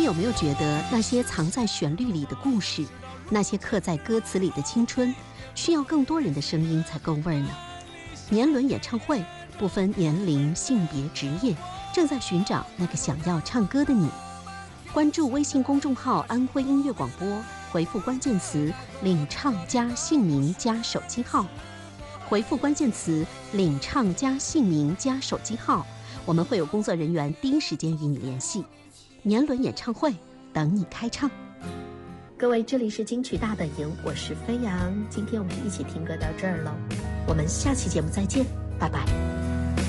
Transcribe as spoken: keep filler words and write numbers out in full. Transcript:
有没有觉得那些藏在旋律里的故事，那些刻在歌词里的青春，需要更多人的声音才够味儿呢？年轮演唱会不分年龄、性别、职业，正在寻找那个想要唱歌的你。关注微信公众号安徽音乐广播，回复关键词领唱加姓名加手机号，回复关键词领唱加姓名加手机号，我们会有工作人员第一时间与你联系。年轮演唱会等你开唱。各位，这里是金曲大本营，我是飞扬，今天我们一起听歌到这儿了，我们下期节目再见，拜拜。